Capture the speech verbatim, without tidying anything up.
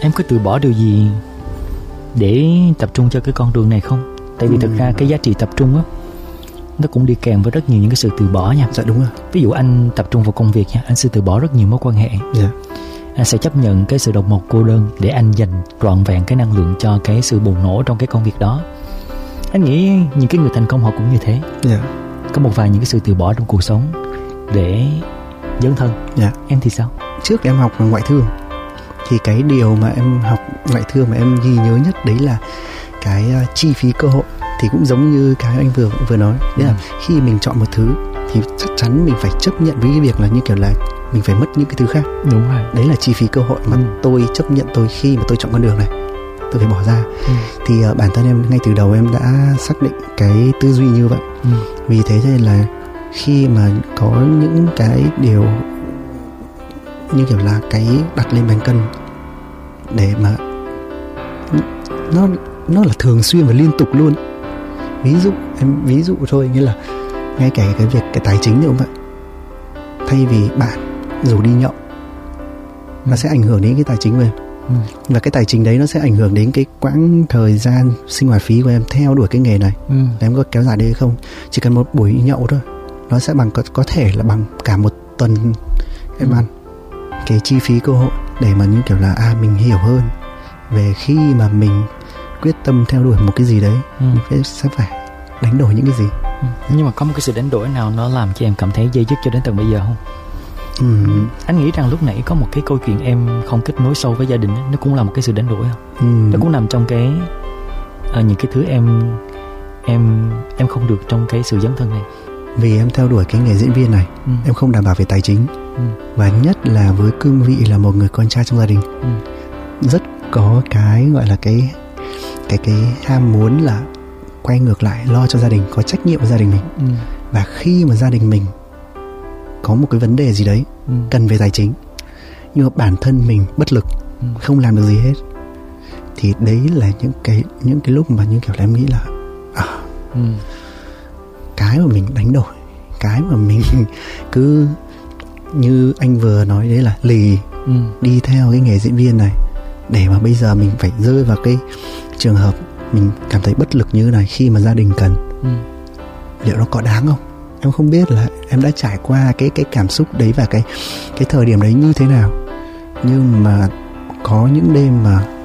Em có từ bỏ điều gì để tập trung cho cái con đường này không? Tại vì ừ. thực ra cái giá trị tập trung á, nó cũng đi kèm với rất nhiều những cái sự từ bỏ nha. Dạ đúng rồi. Ví dụ anh tập trung vào công việc nha, anh sẽ từ bỏ rất nhiều mối quan hệ. Dạ. Anh sẽ chấp nhận cái sự độc mộc cô đơn để anh dành trọn vẹn cái năng lượng cho cái sự bùng nổ trong cái công việc đó. Anh nghĩ những cái người thành công họ cũng như thế. Dạ. Có một vài những cái sự từ bỏ trong cuộc sống để dấn thân. Dạ. Em thì sao? Trước em học ngoại thương thì cái điều mà em học ngoại thương mà em ghi nhớ nhất đấy là cái uh, chi phí cơ hội. Thì cũng giống như cái anh vừa vừa nói, đấy là khi mình chọn một thứ thì chắc chắn mình phải chấp nhận với cái việc là như kiểu là mình phải mất những cái thứ khác. Đúng rồi. Đấy là chi phí cơ hội mà ừ. tôi chấp nhận tôi khi mà tôi chọn con đường này, tôi phải bỏ ra. Ừ. Thì uh, bản thân em ngay từ đầu em đã xác định cái tư duy như vậy. Ừ. Vì thế nên là khi mà có những cái điều như kiểu là cái đặt lên bàn cân để mà nó nó là thường xuyên và liên tục luôn. Ví dụ em ví dụ thôi, như là ngay cả cái việc cái tài chính cũng vậy. Thay vì bạn rủ đi nhậu, nó sẽ ảnh hưởng đến cái tài chính của em. Ừ. Và cái tài chính đấy nó sẽ ảnh hưởng đến cái quãng thời gian sinh hoạt phí của em theo đuổi cái nghề này. Ừ. Em có kéo dài đấy hay không? Chỉ cần một buổi nhậu thôi, nó sẽ bằng có, có thể là bằng cả một tuần em ừ. ăn. Cái chi phí cơ hội để mà như kiểu là à mình hiểu hơn về khi mà mình quyết tâm theo đuổi một cái gì đấy, ừ. mình phải, sẽ phải đánh đổi những cái gì. Ừ. Nhưng mà có một cái sự đánh đổi nào nó làm cho em cảm thấy dây dứt cho đến tận bây giờ không? Ừ. Anh nghĩ rằng lúc nãy có một cái câu chuyện em không kết nối sâu với gia đình, nó cũng là một cái sự đánh đổi không? Ừ. Nó cũng nằm trong cái uh, những cái thứ em em em không được trong cái sự dấn thân này. Vì em theo đuổi cái nghề diễn viên này, ừ. em không đảm bảo về tài chính, ừ. và nhất là với cương vị là một người con trai trong gia đình, ừ. rất có cái gọi là cái cái cái ham muốn là quay ngược lại lo cho gia đình, có trách nhiệm với gia đình mình. Ừ. Và khi mà gia đình mình có một cái vấn đề gì đấy, ừ. cần về tài chính, nhưng mà bản thân mình bất lực, ừ. không làm được gì hết, thì đấy là những cái những cái lúc mà như kiểu là em nghĩ là à, ừ. cái mà mình đánh đổi, cái mà mình cứ như anh vừa nói đấy là lì, ừ. đi theo cái nghề diễn viên này, để mà bây giờ mình phải rơi vào cái trường hợp mình cảm thấy bất lực như thế này khi mà gia đình cần, ừ. liệu nó có đáng không? Em không biết là em đã trải qua cái cái cảm xúc đấy và cái cái thời điểm đấy như thế nào, nhưng mà có những đêm mà